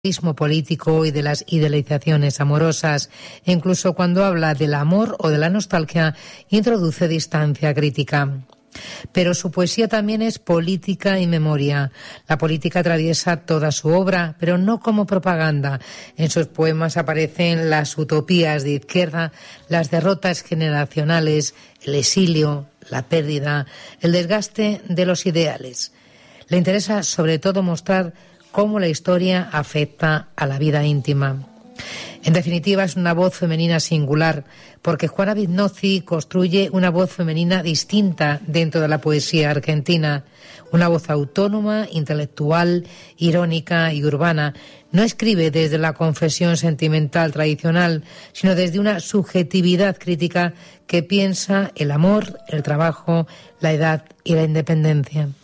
político y de las idealizaciones amorosas. E incluso cuando habla del amor o de la nostalgia, introduce distancia crítica. Pero su poesía también es política y memoria. La política atraviesa toda su obra, pero no como propaganda. En sus poemas aparecen las utopías de izquierda, las derrotas generacionales, el exilio, la pérdida, el desgaste de los ideales. Le interesa sobre todo mostrar cómo la historia afecta a la vida íntima. En definitiva, es una voz femenina singular, porque Juana Viznozy construye una voz femenina distinta dentro de la poesía argentina, una voz autónoma, intelectual, irónica y urbana. No escribe desde la confesión sentimental tradicional, sino desde una subjetividad crítica que piensa el amor, el trabajo, la edad y la independencia.